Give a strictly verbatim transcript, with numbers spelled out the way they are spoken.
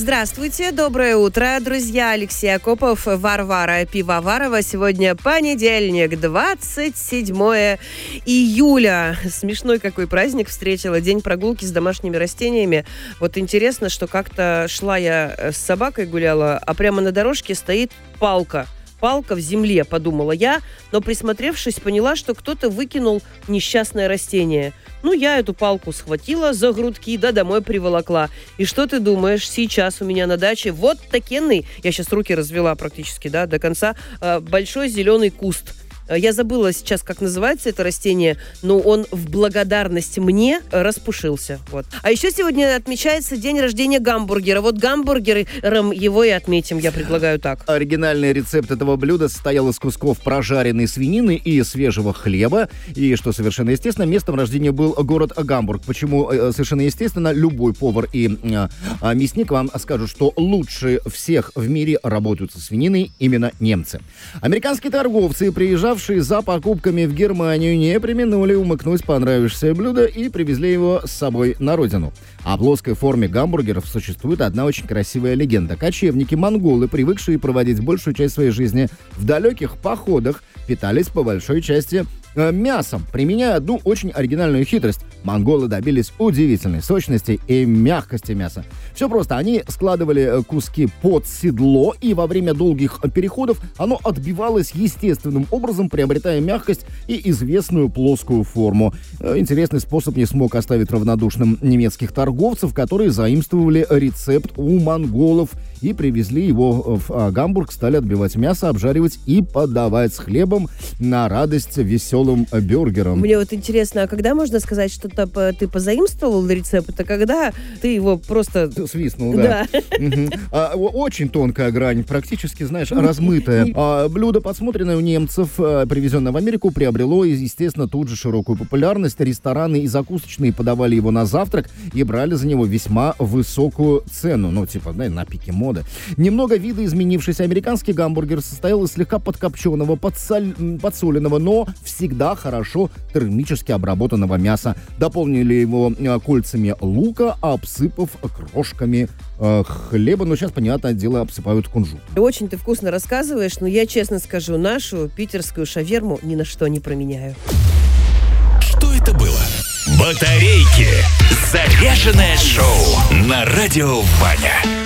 Здравствуйте, доброе утро, друзья. Алексей Акопов, Варвара Пивоварова. Сегодня понедельник, двадцать седьмое июля. Смешной какой праздник встретила. День прогулки с домашними растениями. Вот интересно, что как-то шла я с собакой гуляла, а прямо на дорожке стоит палка. Палка в земле, подумала я, но присмотревшись, поняла, что кто-то выкинул несчастное растение. Ну, я эту палку схватила за грудки, да домой приволокла. И что ты думаешь, сейчас у меня на даче вот такенный, я сейчас руки развела практически, да, до конца, большой зеленый куст. Я забыла сейчас, как называется это растение, но он в благодарность мне распушился. Вот. А еще сегодня отмечается день рождения гамбургера. Вот гамбургером его и отметим, я предлагаю так. Оригинальный рецепт этого блюда состоял из кусков прожаренной свинины и свежего хлеба. И, что совершенно естественно, местом рождения был город Гамбург. Почему совершенно естественно, любой повар и э, мясник вам скажут, что лучше всех в мире работают со свининой именно немцы. Американские торговцы, приезжавшие за покупками в Германию, не преминули умыкнуть понравившееся блюдо и привезли его с собой на родину. О плоской форме гамбургеров существует одна очень красивая легенда. Кочевники-монголы, привыкшие проводить большую часть своей жизни в далеких походах, питались по большой части э, мясом, применяя одну очень оригинальную хитрость. Монголы добились удивительной сочности и мягкости мяса. Все просто. Они складывали куски под седло, и во время долгих переходов оно отбивалось естественным образом, приобретая мягкость и известную плоскую форму. Интересный способ не смог оставить равнодушным немецких торговцев, которые заимствовали рецепт у монголов и привезли его в Гамбург, стали отбивать мясо, обжаривать и подавать с хлебом на радость веселым бюргерам. Мне вот интересно, а когда можно сказать, что ты позаимствовал рецепт, а когда ты его просто... Свистнул, да. Да. Угу. А, очень тонкая грань, практически, знаешь, размытая. А, блюдо, подсмотренное у немцев, привезенное в Америку, приобрело, естественно, тут же широкую популярность. Рестораны и закусочные подавали его на завтрак и брали за него весьма высокую цену. Ну, типа, да, на пике моды. Немного видоизменившийся американский гамбургер состоял из слегка подкопченого, подсоль... подсоленного, но всегда хорошо термически обработанного мяса. Дополнили его кольцами лука, обсыпав крошками э, хлеба. Но сейчас, понятное дело, обсыпают кунжут. Очень ты вкусно рассказываешь, но я честно скажу, нашу питерскую шаверму ни на что не променяю. Что это было? Батарейки. Заряженное шоу на радио Ваня.